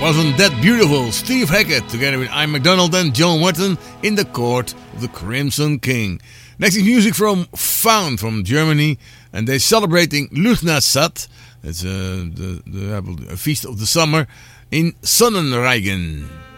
Wasn't that beautiful? Steve Hackett together with Ian MacDonald and Joan Watson in the court of the Crimson King. Next is music from Found from Germany, and they're celebrating Lughnasadh. It's a feast of the summer in Sonnenreigen.